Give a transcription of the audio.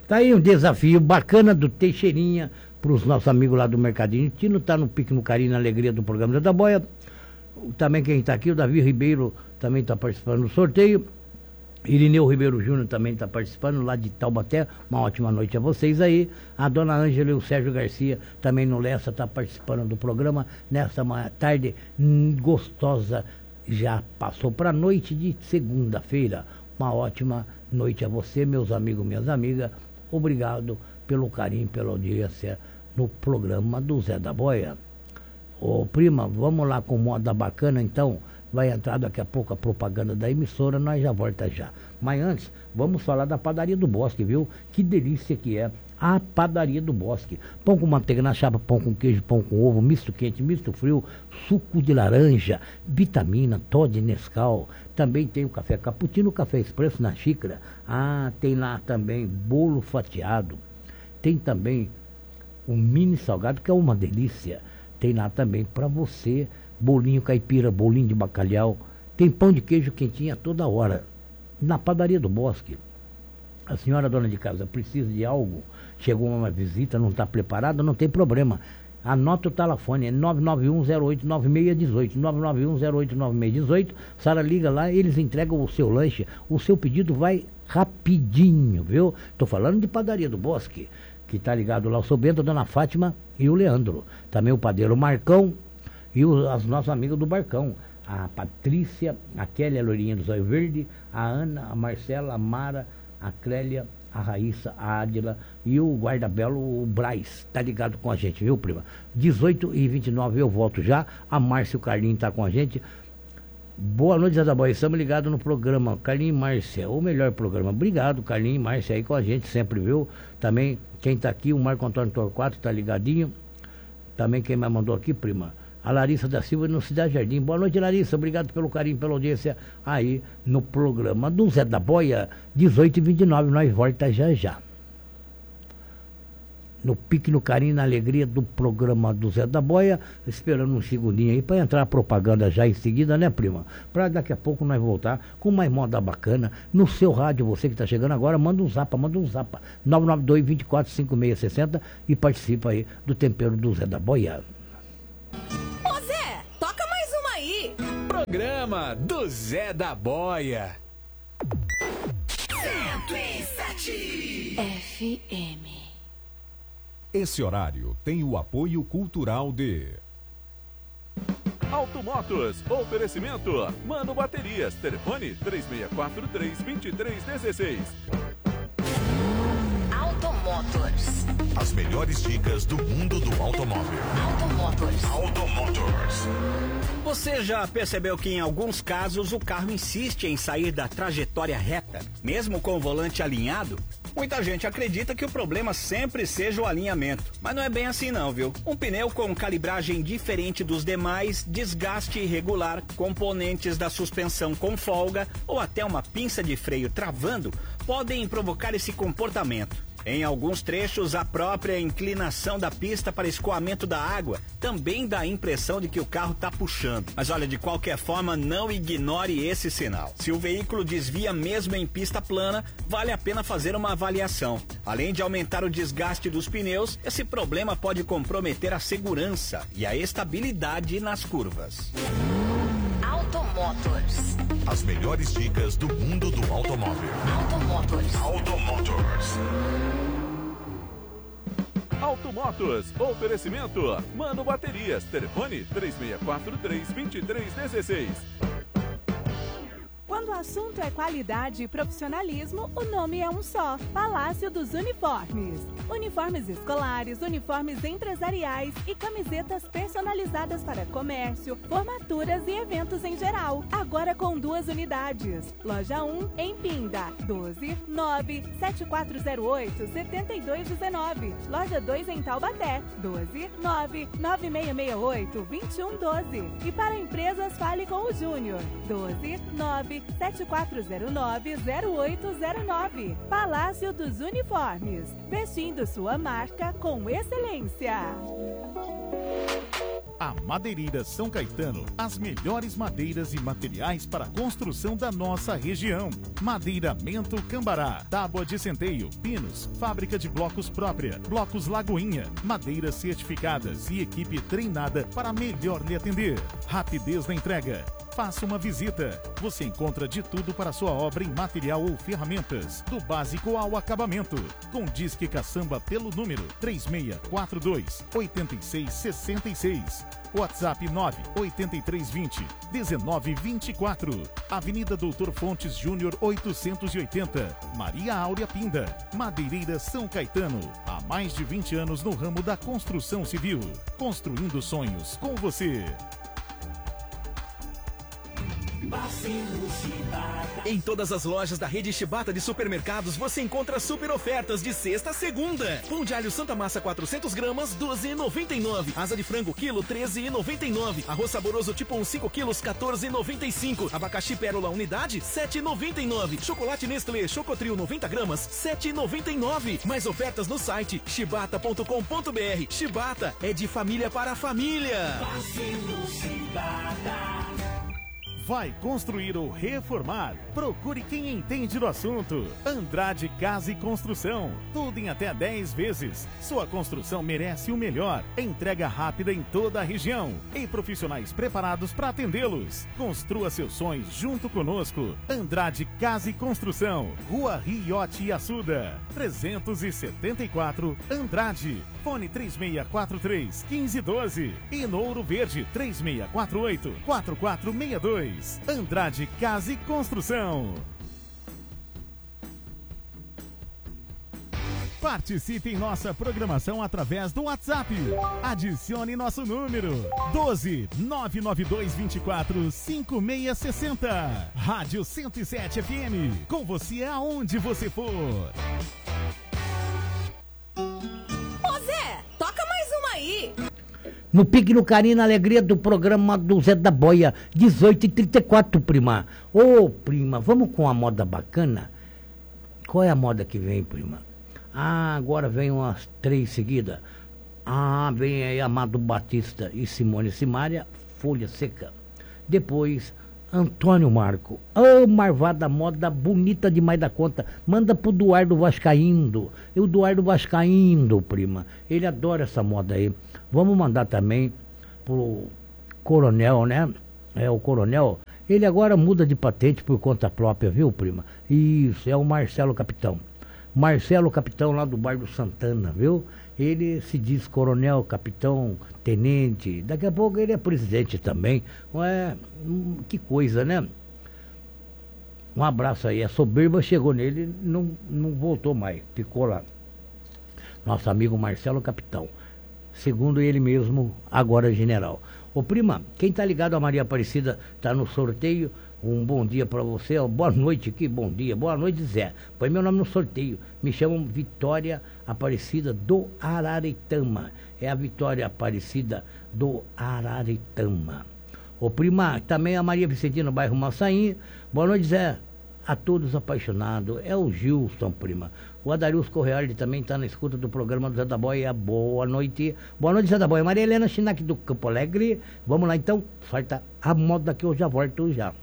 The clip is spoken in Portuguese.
Tá aí um desafio bacana do Teixeirinha para os nossos amigos lá do Mercadinho. Tino tá no pique, no carinho, na alegria do programa da Boia. Também quem está aqui, o Davi Ribeiro, também está participando do sorteio. Irineu Ribeiro Júnior também está participando lá de Taubaté. Uma ótima noite a vocês aí. A dona Ângela e o Sérgio Garcia também no Lessa está participando do programa nesta tarde gostosa. Já passou para a noite de segunda-feira. Uma ótima noite a você, meus amigos, minhas amigas. Obrigado pelo carinho, pela audiência no programa do Zé da Boia. Ô prima, vamos lá com moda bacana então. Vai entrar daqui a pouco a propaganda da emissora, nós já volta já. Mas antes, vamos falar da Padaria do Bosque, viu? Que delícia que é a Padaria do Bosque. Pão com manteiga na chapa, pão com queijo, pão com ovo, misto quente, misto frio, suco de laranja, vitamina, Toddy, Nescau. Também tem o café cappuccino, café expresso na xícara. Ah, tem lá também bolo fatiado. Tem também o mini salgado, que é uma delícia. Tem lá também para você bolinho caipira, bolinho de bacalhau. Tem pão de queijo quentinho a toda hora. Na Padaria do Bosque. A senhora dona de casa precisa de algo, chegou uma visita, não está preparada, não tem problema. Anota o telefone, é 991089618, 991089618. Sara liga lá, eles entregam o seu lanche, o seu pedido vai rapidinho, viu? Estou falando de Padaria do Bosque, que está ligado lá o seu Bento, a dona Fátima e o Leandro. Também o padeiro Marcão e as nossas amigas do Barcão. A Patrícia, a Kelly, a Loirinha do Zóio Verde, a Ana, a Marcela, a Mara, a Clélia, a Raíssa, a Ádila e o guarda-belo, o Braz. Tá ligado com a gente, viu, prima? 18h29 eu volto já. A Márcia e o Carlinho tá com a gente. Boa noite, Zé da Boia. Estamos ligados no programa Carlinho e Márcia, o melhor programa. Obrigado, Carlinho e Márcia, aí com a gente sempre, viu? Também quem tá aqui, o Marco Antônio Torquato, tá ligadinho. Também quem me mandou aqui, prima, a Larissa da Silva no Cidade Jardim. Boa noite, Larissa. Obrigado pelo carinho, pela audiência aí no programa do Zé da Boia, 18h29. Nós volta já já. No pique, no carinho, na alegria do programa do Zé da Boia. Esperando um segundinho aí para entrar a propaganda já em seguida, né, prima? Para daqui a pouco nós voltar com mais moda bacana. No seu rádio, você que está chegando agora, manda um zap. 992-245660 e participa aí do tempero do Zé da Boia. Programa do Zé da Boia. 107 FM. Esse horário tem o apoio cultural de Automotos, oferecimento Mano Baterias, telefone 3643-2316. Automotors. As melhores dicas do mundo do automóvel. Automotors. Você já percebeu que em alguns casos o carro insiste em sair da trajetória reta, mesmo com o volante alinhado? Muita gente acredita que o problema sempre seja o alinhamento, mas não é bem assim não, viu? Um pneu com calibragem diferente dos demais, desgaste irregular, componentes da suspensão com folga ou até uma pinça de freio travando podem provocar esse comportamento. Em alguns trechos, a própria inclinação da pista para escoamento da água também dá a impressão de que o carro está puxando. Mas olha, de qualquer forma, não ignore esse sinal. Se o veículo desvia mesmo em pista plana, vale a pena fazer uma avaliação. Além de aumentar o desgaste dos pneus, esse problema pode comprometer a segurança e a estabilidade nas curvas. Automotors. As melhores dicas do mundo do automóvel. Automotors. Automotos, oferecimento Mano Baterias, telefone 3643-2316. Quando o assunto é qualidade e profissionalismo, o nome é um só: Palácio dos Uniformes. Uniformes escolares, uniformes empresariais e camisetas personalizadas para comércio, formaturas e eventos em geral. Agora com 2 unidades. Loja 1 em Pinda, 12-9-7408-7219. Loja 2 em Taubaté, 12-9-9668-2112. E para empresas, fale com o Júnior, 12-9-7409-0809. Palácio dos Uniformes, vestindo sua marca com excelência. A Madeireira São Caetano, as melhores madeiras e materiais para a construção da nossa região. Madeiramento Cambará, tábua de centeio, pinos, fábrica de blocos própria, blocos Lagoinha, madeiras certificadas e equipe treinada para melhor lhe atender. Rapidez na entrega. Faça uma visita. Você encontra de tudo para sua obra em material ou ferramentas, do básico ao acabamento. Com Disque Caçamba pelo número 3642-8666. WhatsApp 98320-1924. Avenida Doutor Fontes Júnior 880. Maria Áurea Pinda. Madeireira São Caetano. Há mais de 20 anos no ramo da construção civil. Construindo sonhos com você. Em todas as lojas da rede Shibata de supermercados você encontra super ofertas de sexta a segunda. Pão de alho Santa Massa 400 gramas, 12,99. Asa de frango quilo, 13,99. Arroz saboroso tipo 1 5 quilos, 14,95. Abacaxi pérola unidade, 7,99. Chocolate Nestlé Chocotrio 90 gramas, 7,99. Mais ofertas no site shibata.com.br. Shibata é de família para família. Vai construir ou reformar? Procure quem entende do assunto. Andrade Casa e Construção. Tudo em até 10 vezes. Sua construção merece o melhor. Entrega rápida em toda a região. E profissionais preparados para atendê-los. Construa seus sonhos junto conosco. Andrade Casa e Construção. Rua Riote e Açuda. 374 Andrade. Fone 3643-1512. E no Ouro Verde 3648-4462. Andrade Casa e Construção. Participe em nossa programação através do WhatsApp. Adicione nosso número 12-99224-5660. Rádio 107 FM. Com você aonde você for. Ô Zé, toca mais uma aí. No Pique no Carinho, na alegria do programa do Zé da Boia, 18h34, prima. Ô, prima, vamos com a moda bacana? Qual é a moda que vem, prima? Ah, agora vem umas 3 seguidas. Ah, vem aí Amado Batista e Simone Simaria, Folha Seca. Depois, Antônio Marco. Ô, marvada moda bonita demais da conta. Manda pro Eduardo Vascaindo. E o Eduardo Vascaindo, prima. Ele adora essa moda aí. Vamos mandar também pro Coronel, né? É o Coronel. Ele agora muda de patente por conta própria, viu, prima? Isso, é o Marcelo Capitão. Marcelo Capitão lá do bairro do Santana, viu? Ele se diz coronel, capitão, tenente. Daqui a pouco ele é presidente também. Que coisa, né? Um abraço aí. A soberba chegou nele, não voltou mais. Ficou lá. Nosso amigo Marcelo Capitão. Segundo ele mesmo, agora general. Ô prima, quem tá ligado a Maria Aparecida tá no sorteio. Um bom dia para você, boa noite, que bom dia, boa noite Zé, põe meu nome no sorteio, me chamam Vitória Aparecida do Araretama, é a Vitória Aparecida do Araretama. Ô prima, também a Maria Vicentina, no bairro Massainha, boa noite Zé, a todos apaixonados, é o Gilson, prima. O Adarius Correale também está na escuta do programa do Zé da Boia, boa noite Zé da Boia, Maria Helena Chinac do Campo Alegre, vamos lá então, solta a moda que eu já volto já.